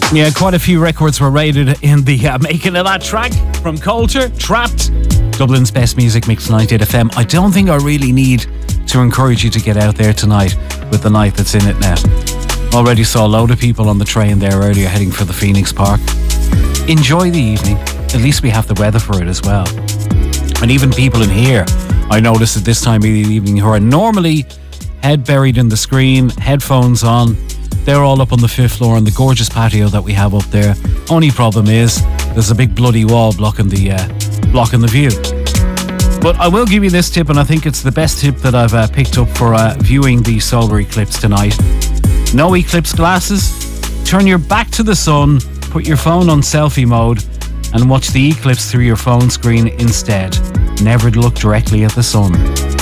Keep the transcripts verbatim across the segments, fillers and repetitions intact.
Yeah, quite a few records were rated in the uh, making of that track from Coulter, Trapped, Dublin's best music mix, ninety-eight F M. I don't think I really need to encourage you to get out there tonight with the night that's in it now. Already saw a load of people on the train there earlier heading for the Phoenix Park. Enjoy the evening. At least we have the weather for it as well. And even people in here, I noticed at this time of the evening, who are normally head buried in the screen, headphones on, they're all up on the fifth floor on the gorgeous patio that we have up there. Only problem is there's a big bloody wall blocking the uh, blocking the view. But I will give you this tip, and I think it's the best tip that I've uh, picked up for uh, viewing the solar eclipse tonight. No eclipse glasses. Turn your back to the sun, put your phone on selfie mode, and watch the eclipse through your phone screen instead. Never look directly at the sun.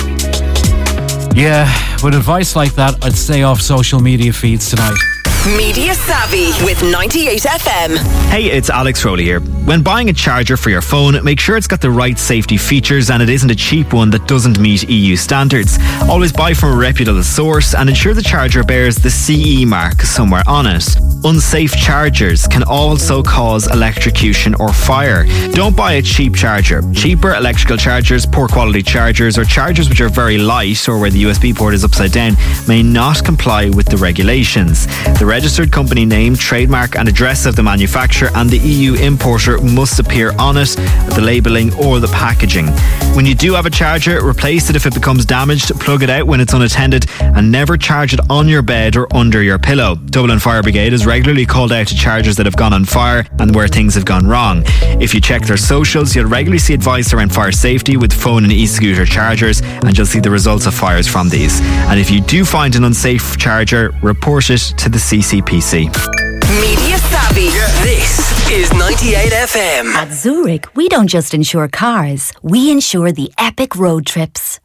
Yeah, with advice like that, I'd stay off social media feeds tonight. Media Savvy with ninety-eight F M. Hey, it's Alex Rowley here. When buying a charger for your phone, make sure it's got the right safety features and it isn't a cheap one that doesn't meet E U standards. Always buy from a reputable source and ensure the charger bears the C E mark somewhere on it. Unsafe chargers can also cause electrocution or fire. Don't buy a cheap charger. Cheaper electrical chargers, poor quality chargers, or chargers which are very light or where the U S B port is upside down may not comply with the regulations. The registered company name, trademark and address of the manufacturer and the E U importer must appear on it, the labelling or the packaging. When you do have a charger, replace it if it becomes damaged, plug it out when it's unattended, and never charge it on your bed or under your pillow. Dublin Fire Brigade is regularly called out to chargers that have gone on fire and where things have gone wrong. If you check their socials, you'll regularly see advice around fire safety with phone and e-scooter chargers, and you'll see the results of fires from these. And if you do find an unsafe charger, report it to the C C P C. Media Savvy. Yeah. This is ninety-eight F M. At Zurich, we don't just insure cars, we insure the epic road trips.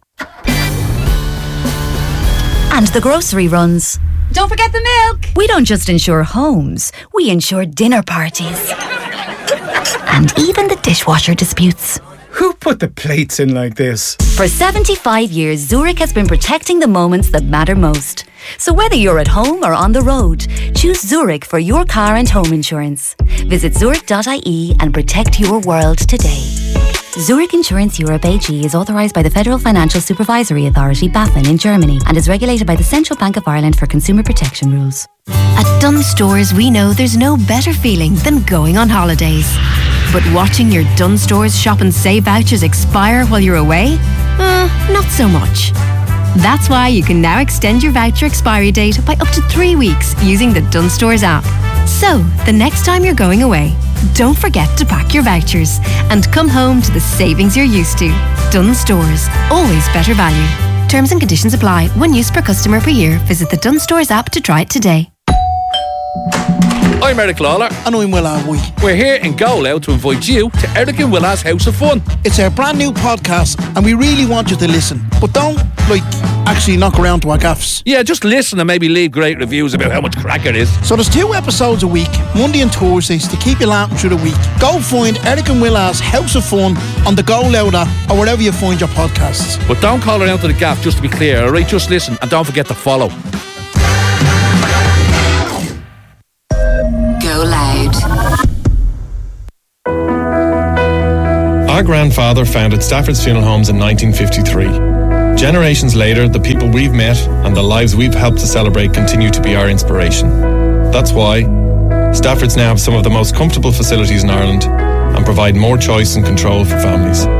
And the grocery runs. Don't forget the milk. We don't just insure homes, we insure dinner parties. And even the dishwasher disputes. Who put the plates in like this? For seventy-five years, Zurich has been protecting the moments that matter most. So whether you're at home or on the road, choose Zurich for your car and home insurance. Visit zurich dot I E and protect your world today. Zurich Insurance Europe A G is authorised by the Federal Financial Supervisory Authority, BaFin, in Germany, and is regulated by the Central Bank of Ireland for consumer protection rules. At Dunnes Stores, we know there's no better feeling than going on holidays. But watching your Dunnes Stores shop and save vouchers expire while you're away? Uh, not so much. That's why you can now extend your voucher expiry date by up to three weeks using the Dunnes Stores app. So, the next time you're going away, don't forget to pack your vouchers and come home to the savings you're used to. Dunnes Stores, always better value. Terms and conditions apply. One use per customer per year. Visit the Dunnes Stores app to try it today. I'm Eric Lawler. And I'm Will Alwee. We're here in Gallow to invite you to Eric and Willa's House of Fun. It's our brand new podcast and we really want you to listen. But don't, like, actually knock around to our gaffs. Yeah, just listen and maybe leave great reviews about how much crack it is. So there's two episodes a week, Monday and Thursdays, to keep you laughing through the week. Go find Eric and Willa's House of Fun on the Go Loud app or wherever you find your podcasts. But don't call around to the gaff, just to be clear, alright? Just listen and don't forget to follow. Go Loud. Our grandfather founded Stafford's Funeral Homes in nineteen fifty-three. Generations later, the people we've met and the lives we've helped to celebrate continue to be our inspiration. That's why Stafford's now have some of the most comfortable facilities in Ireland and provide more choice and control for families.